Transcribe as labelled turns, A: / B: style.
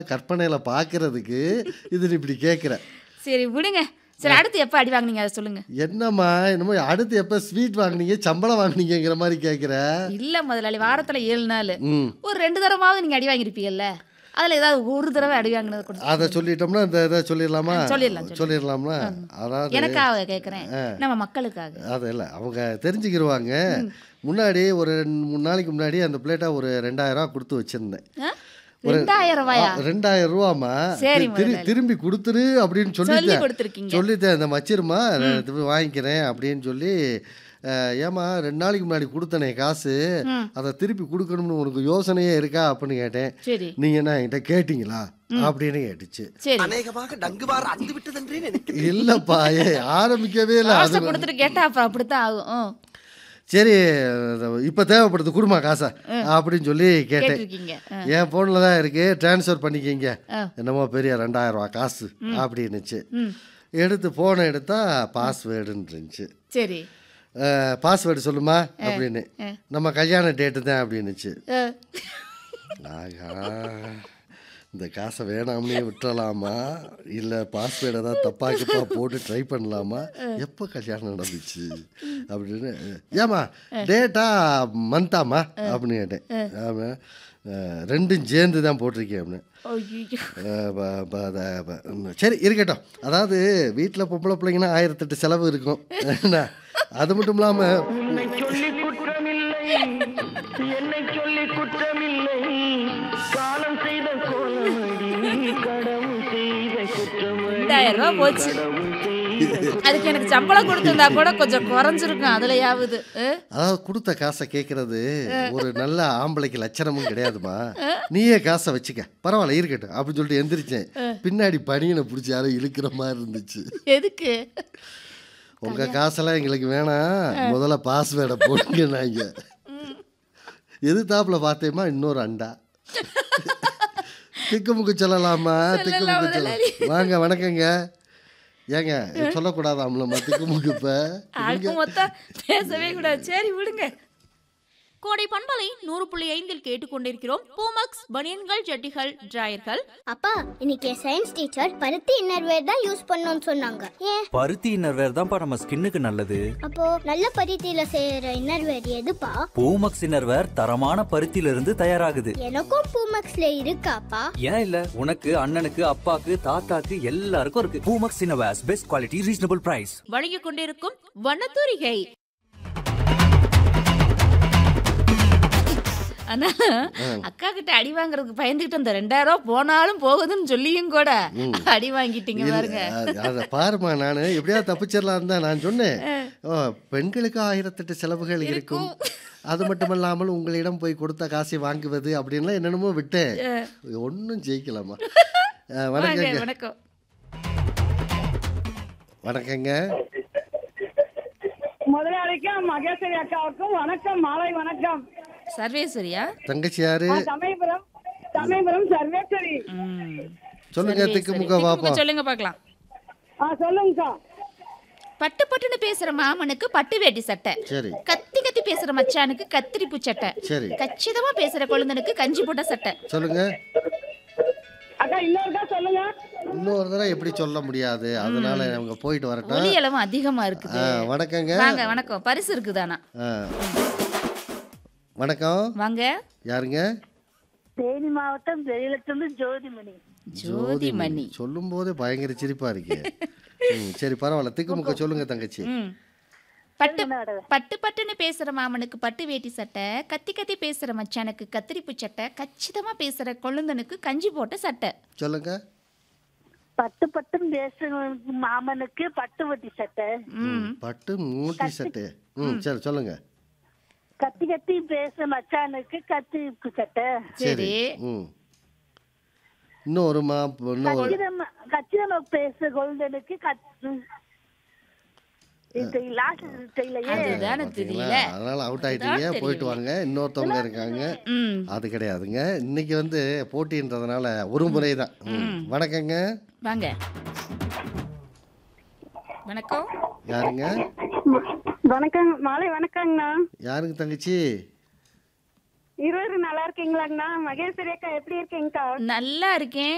A: கற்பனையில பார்க்கறதுக்கு இது நீ இப்படி கேட்குற.
B: சரி விடுங்க. சரி அடுத்து எப்போ அடி வாங்குனீங்க அதை சொல்லுங்க.
A: என்னம்மா என்னமோ அடுத்து எப்போ ஸ்வீட் வாங்குனீங்க சம்பளம் வாங்குனீங்கிற மாதிரி கேட்குற.
B: இல்ல முதலாளி வாரத்துல 7 நாள்
A: ம்
B: ஒரு 2 தடவாவது நீங்க அடி வாங்கியிருப்பீங்கல்ல. அதுல ஏதாவது ஒரு தடவை அடி வாங்கினது கூட
A: அதை சொல்லிட்டோம்னா இந்த இதை சொல்லிடலாமா?
B: சொல்லிடலாம்.
A: சொல்லிடலாம்ல. அதாவது
B: எனக்காக கேட்குறேன், நம்ம மக்களுக்காக.
A: அது இல்லை அவங்க தெரிஞ்சுக்கிடுவாங்க. முன்னாடி ஒரு 3 நாளைக்கு முன்னாடி அந்த பிளேட்டை ஒரு 2000 ரூபா கொடுத்து வச்சிருந்தேன்.
B: 2000 ரூபாயா?
A: 2000 ரூபாமா
B: சரி
A: திரும்பி கொடுத்துரு அப்படின்னு
B: சொல்லி
A: சொல்லிட்டேன்.
B: கொடுத்துருக்கீங்க.
A: சொல்லிட்டேன் இந்த வச்சிருமா வாங்கிக்கிறேன் அப்படின்னு சொல்லி. ஏமா 2 நாளைக்கு முன்னாடி கொடுத்தனே காசு அதை திருப்பி கொடுக்கணும்னு உனக்கு யோசனையே இருக்கா அப்படின்னு கேட்டேன்.
B: சரி
A: நீங்க என்ன என்கிட்ட கேட்டீங்களா அப்படின்னு கேட்டுச்சு.
B: சரி
C: அநேகமாக டங்குவார் அந்து விட்டதென்றே நினைக்கிறேன்.
A: இல்லப்பா ஆரம்பிக்கவே இல்லை.
B: காசை
A: அது
B: கொடுத்துட்டு கேட்டா அப்புறம் அப்படித்தான் ஆகும்.
A: சரி இப்போ தேவைப்படுது கொடுமா காசை அப்படின்னு சொல்லி கேட்டேன்.
B: கேட்டிருக்கீங்க.
A: என் ஃபோனில் தான் இருக்கு ட்ரான்ஸ்ஃபர் பண்ணிக்கிங்க என்னமோ பெரிய 2000 ரூபா காசு அப்படின்னுச்சு. எடுத்து ஃபோனை எடுத்தா பாஸ்வேர்டுன்னு இருந்துச்சு.
B: சரி
A: பாஸ்வேர்டு சொல்லுமா அப்படின்னு. நம்ம கல்யாண டேட்டு தான் அப்படின்னுச்சு. ஆகா இந்த காசை வேணாம்னே விட்டுறலாமா இல்லை பாஸ்வேர்டை தான் தப்பாக்கிப்பா போட்டு ட்ரை பண்ணலாமா? எப்போ கல்யாணம் நடந்துச்சு அப்படின்னு. ஏமா டேட்டா மந்தாமா அப்படின்னு கேட்டேன். ஆமாம் ரெண்டும் சேர்ந்து தான் போட்டிருக்கேன் அப்படின்னு. சரி இருக்கட்டும். அதாவது வீட்டில் பொம்பளை பிள்ளைங்கன்னா 1008 செலவு இருக்கும். அது மட்டும் இல்லாமல்
B: போச்சு. அதுக்கு எனக்கு சம்பளம் கொடுத்திருந்தா கூட கொஞ்சம் குறைஞ்சிருக்கும் அதுலயாவது.
A: அதாவது கொடுத்த காசை கேட்கறது ஒரு நல்ல ஆம்பளைக்கு லட்சணமும் கிடையாதுமா. நீயே காசை வச்சுக்க பரவாயில்ல இருக்கட்டும் அப்படின்னு சொல்லிட்டு எந்திரிச்சேன். பின்னாடி பனியனை பிடிச்சி யாரும் இழுக்கிற மாதிரி இருந்துச்சு.
B: எதுக்கு?
A: உங்க காசெல்லாம் எங்களுக்கு வேணாம், முதல்ல பாஸ்வேர்டை போடுங்க. நாங்க எதிர்த்தாப்புல பார்த்தேமா இன்னொரு அண்டா. திக்குமுக்கு சொல்லலாமா? திக்குமுக்கு சொல்ல வாங்க வணக்கங்க. ஏங்க சொல்லக்கூடாதாம்லம்மா திக்குமுக்கு? இப்போ
B: மொத்தம் பேசவே கூடாது. சரி விடுங்க.
D: கோடை பண்பலை 100.5 கேட்டுக்கொண்டிருக்கிறோம். பூமக்ஸ் பனியன்கள் ஜட்டிகள் டிராயர்கள்.
E: அப்பா இன்னைக்கு சயின்ஸ் டீச்சர் பருத்தி இன்னர்வேர் தான் யூஸ் பண்ணணும்னு சொன்னாங்க. ஏன்?
F: பருத்தி இன்னர்வேர் தான்ப்பா நம்ம ஸ்கின்னுக்கு நல்லது.
E: அப்போ நல்ல பருத்தியில செய்யற இன்னர்வேர் எதுப்பா?
F: பூமக்ஸ் இன்னர்வேர் தரமான பருத்தியில இருந்து தயாராகுது.
E: எனக்கும் பூமக்ஸ்ல இருக்காப்பா?
F: ஏன் இல்ல, உனக்கு அண்ணனுக்கு அப்பாக்கு தாத்தாக்கு எல்லாருக்கும் இருக்கு. Poomex innerwears best quality reasonable price.
D: வழங்கிக் கொண்டிருக்கும் வண்ணத்தூரிகை.
B: ஆனா அக்கா கிட்ட அடி வாங்குறதுக்கு பயந்துகிட்டு அந்த 2000 ரூபா போனாலும் போகுதுன்னு சொல்லியும் கூட அடி வாங்கிட்டீங்க பாருங்க.
A: அதை பாருமா, நான் எப்படியாவது தப்பிச்சிடலாம் தான் நான் சொன்னேன். பெண்களுக்கு 1008 செலவுகள் இருக்கும். அது மட்டும் இல்லாமல் உங்களிடம் போய் கொடுத்த காசை வாங்குவது அப்படின்லாம் என்னென்னமோ விட்டேன். ஒன்றும் ஜெயிக்கலாமா? வணக்கங்க.
B: வணக்கம்.
A: வணக்கங்க.
G: முதலாளிக்கும் மகேஸ்வரி அக்காவுக்கும் வணக்கம், மாலை வணக்கம்.
B: சர்வேஸ்வரியா?
A: தங்கச்சி யாரு?
G: சமயபுரம் சர்வேஸ்வரி.
A: சொல்லுங்க திக்குமுக பாப்போம்.
B: சொல்லுங்க பார்க்கலாம்.
G: சொல்லுங்கக்கா.
B: பட்டு பட்டுன்னு பேசுற மாமனுக்கு பட்டு வேட்டி சட்டை.
A: சரி.
B: கத்தி கத்தி பேசுற மச்சானுக்கு கத்திரிப்பு சட்டை.
A: சரி.
B: கச்சிதமா பேசுற கொழுந்தனுக்கு கஞ்சி போட்ட சட்டை.
A: சொல்லுங்க
G: அக்கா இன்னொருக்கா சொல்லுங்க.
A: இன்னொரு தடவை எப்படி சொல்ல முடியாது, அதனால அவங்க போயிட்டு வரட்டும்.
B: ஒலி அளவும் அதிகமா இருக்குது.
A: வணக்கங்க.
B: வாங்க. வணக்கம். பரிசு இருக்குதானா?
A: வணக்கம்.
B: வாங்க.
A: யாருங்க?
G: தேனி மாவட்டம் ஜெயலட்சுமி ஜோதிமணி.
B: ஜோதிமணி
A: சொல்லும் போதே பயங்கர சிரிப்பா இருக்கு. சரி பரவாயில்ல, திக்குமுக்க சொல்லுங்க தங்கச்சி.
B: பட்டு பட்டுன்னு பேசுற மாமனுக்கு பட்டு வேட்டி சட்டை, கத்தி கத்தி பேசுற மச்சானுக்கு கத்திரிப்பு சட்டை, கச்சிதமா பேசுற கொழுந்தனுக்கு கஞ்சி போட்ட சட்டை.
A: சொல்லுங்க.
G: பட்டு பட்டுன்னு பேசுற மாமனுக்கு பட்டு வட்டி சட்டை.
A: பட்டு மூட்டி சட்டை. சரி சொல்லுங்க.
G: கத்தி கத்தி பேசுற மச்சானுக்கு கத்திரிப்பு சட்டை.
B: சரி.
A: இன்னொரு
G: கச்சிதமா பேசுற கொழுந்தனுக்கு
A: அதனால அவுட் ஆயிட்டீங்க, போயிட்டு வாங்க. இன்னொருத்தவங்க இருக்காங்க, அது கிடையாதுங்க. இன்னைக்கு வந்து போட்டின்றதுனால ஒரு முறை தான். வணக்கங்க.
B: வாங்க. வணக்கம்.
A: யாருங்க?
G: வணக்கம், மாலை வணக்கங்கண்ணா.
A: யாருங்க தங்கச்சி?
G: இருவரும் நல்லா இருக்கீங்களாங்கண்ணா? மகேஸ்வரி அக்கா எப்படி இருக்கீங்கக்கா?
B: நல்லா இருக்கேன்.